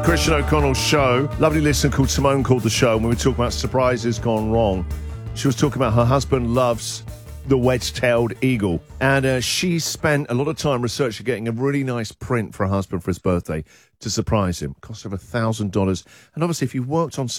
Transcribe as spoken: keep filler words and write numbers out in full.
Christian O'Connell's show. Lovely listener called Simone called the show, and we were talking about surprises gone wrong. She was talking about her husband loves the wedge-tailed eagle, and uh, she spent a lot of time researching getting a really nice print for her husband for his birthday to surprise him. It cost her a thousand dollars, and obviously if you worked on